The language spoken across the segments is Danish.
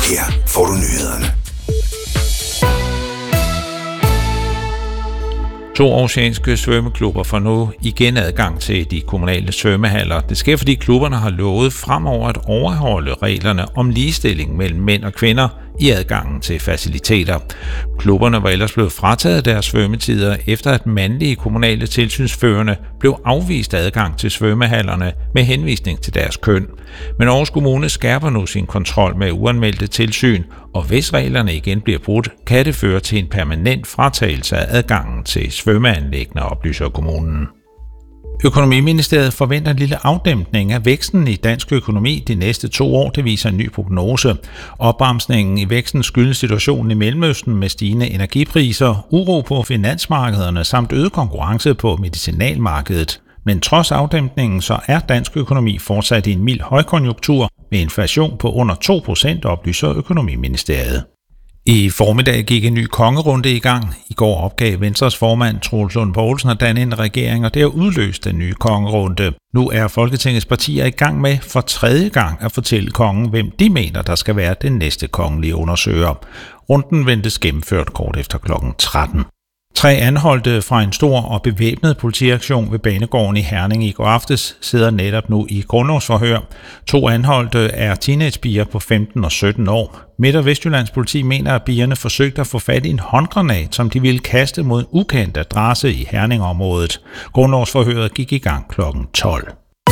Her får du nyhederne. 2 oceanske svømmeklubber får nu igen adgang til de kommunale svømmehaller. Det sker, fordi klubberne har lovet fremover at overholde reglerne om ligestilling mellem mænd og kvinder i adgangen til faciliteter. Klubberne var ellers blevet frataget deres svømmetider, efter at mandlige kommunale tilsynsførende blev afvist adgang til svømmehallerne med henvisning til deres køn. Men Aarhus Kommune skærper nu sin kontrol med uanmeldte tilsyn, og hvis reglerne igen bliver brudt, kan det føre til en permanent fratagelse af adgangen til svømmeanlæggene, oplyser kommunen. Økonomiministeriet forventer en lille afdæmpning af væksten i dansk økonomi de næste 2 år, det viser en ny prognose. Opbremsningen i væksten skyldes situationen i Mellemøsten med stigende energipriser, uro på finansmarkederne samt øget konkurrence på medicinalmarkedet. Men trods afdæmpningen så er dansk økonomi fortsat i en mild højkonjunktur med inflation på under 2%, oplyser Økonomiministeriet. I formiddag gik en ny kongerunde i gang. I går opgav Venstres formand Troels Lund Poulsen at danne en regering, og det har udløst den nye kongerunde. Nu er Folketingets partier i gang med for 3. gang at fortælle kongen, hvem de mener, der skal være den næste kongelige undersøger. Runden ventes gennemført kort efter kl. 13. 3 anholdte fra en stor og bevæbnet politiaktion ved Banegården i Herning i går aftes sidder netop nu i grundlovsforhør. 2 anholdte er teenagepiger på 15 og 17 år. Midt- og Vestjyllands politi mener, at pigerne forsøgte at få fat i en håndgranat, som de ville kaste mod en ukendt adresse i Herning-området. Grundlovsforhøret gik i gang kl. 12.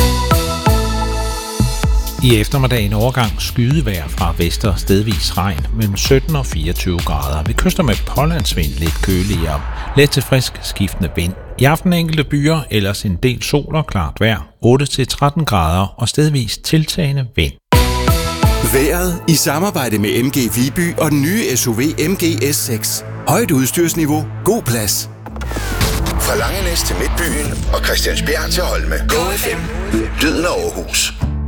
I eftermiddagen overgang skydevejr fra vest og stedvis regn mellem 17 og 24 grader. Ved kyster med pålandsvind lidt køligere. Let til frisk skiftende vind. I aften enkelte byer, ellers en del sol og klart vejr. 8-13 grader og stedvis tiltagende vind. Vejret i samarbejde med MG Viby og den nye SUV MG S6. Højt udstyrsniveau, god plads. Fra Langenæs til Midtbyen og Christiansbjerg til Holme. Go FM. Lyden af Aarhus.